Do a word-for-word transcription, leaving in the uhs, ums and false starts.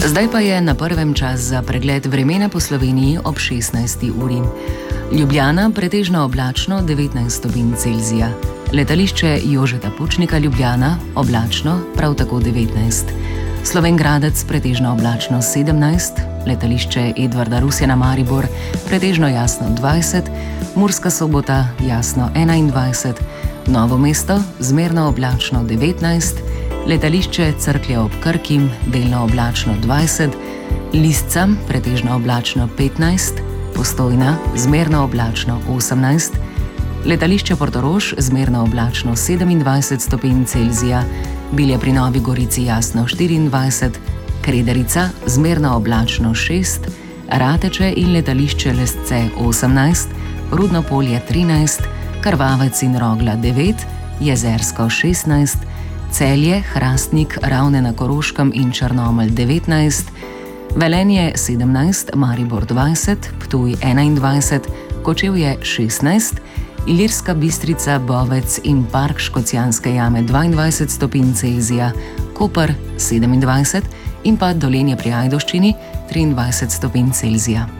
Zdaj pa je na prvem čas za pregled vremena po Sloveniji ob šestnajsti uri. Ljubljana pretežno oblačno devetnajst stopinj Celzija. Letališče Jožeta Pučnika Ljubljana oblačno prav tako devetnajst. Slovenj Gradec pretežno oblačno sedemnajst. Letališče Edvarda Rusjana Maribor pretežno jasno dvajset. Murska Sobota jasno enaindvajset. Novo mesto zmerno oblačno devetnajst. Letališče Cerklje ob Krki delno oblačno dvajset. Lisca pretežno oblačno petnajst. Postojna zmerno oblačno osemnajst. Letališče Portorož zmerno oblačno sedemindvajset stopinj Celzija. Bilje pri Novi Gorici jasno štiriindvajset. Krederica zmerno oblačno šest. Rateče in letališče Lesce osemnajst. Rudno Polje trinajst. Krvavec in Rogla devet. Jezersko šestnajst. Celje, Hrastnik, Ravne na Koroškem in Črnomelj devetnajst. Velenje sedemnajst, Maribor dvajset, Ptuj enaindvajset, Kočevje šestnajst, Ilirska Bistrica, Bovec in Park Škocjanske jame dvaindvajset stopinj Celzija, Koper sedemindvajset in pa Dolenje pri Ajdovščini triindvajset stopinj Celzija.